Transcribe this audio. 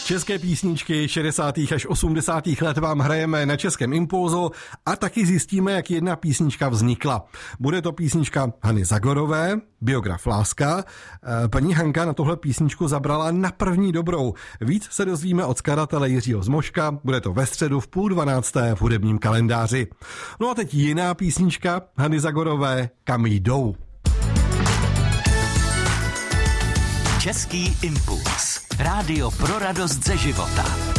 České písničky 60. až 80. let vám hrajeme na Českém Impulzu a taky zjistíme, jak jedna písnička vznikla. Bude to písnička Hany Zagorové, Biograf Láska. Paní Hanka na tohle písničku zabrala na první dobrou. Víc se dozvíme od skladatele Jiřího Zmoška, bude to ve středu v 11:30 v hudebním kalendáři. No a teď jiná písnička Hany Zagorové, Kam jdou. Český impuls. Rádio pro radost ze života.